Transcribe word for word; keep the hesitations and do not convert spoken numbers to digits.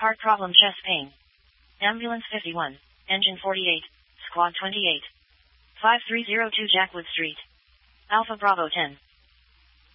Heart problem, chest pain. Ambulance fifty-one. Engine forty-eight. Squad twenty-eight. five three zero two Jackwood Street. Alpha Bravo ten.